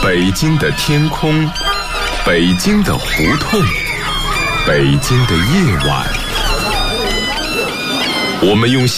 北京的天空，北京的胡同，北京的夜晚，我们用